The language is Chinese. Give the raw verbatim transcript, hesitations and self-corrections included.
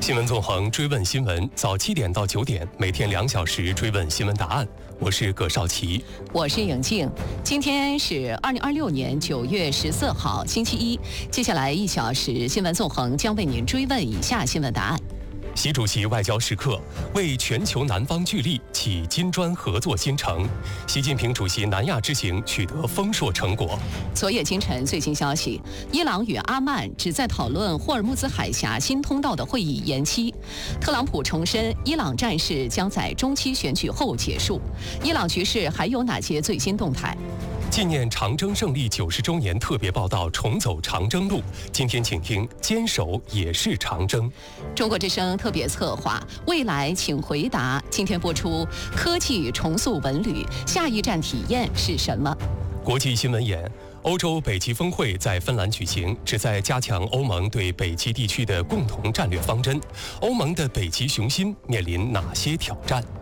新闻纵横，追问新闻，早七点到九点，每天两小时追问新闻答案。我是葛少奇， 我是颖静。今天是二零二六年九月十四号，星期一。接下来一小时，新闻纵横将为您追问以下新闻答案。 习主席外交时刻，为全球南方聚力启金砖合作新程。习近平主席南亚之行取得丰硕成果。 昨夜今晨最新消息，伊朗与阿曼旨在讨论霍尔木兹海峡新通道的会议延期。特朗普重申，伊朗战事将在中期选举后结束。伊朗局势还有哪些最新动态？ 纪念长征胜利九十周年特别报道《重走长征路》，今天请听“坚守也是长征”。 中国之声特别策划《未来请回答》，今天播出科技重塑文旅，下一站体验是什么？ 国际新闻眼：欧洲北极峰会在芬兰举行，旨在加强欧盟对北极地区的共同战略方针。欧盟的北极雄心面临哪些挑战？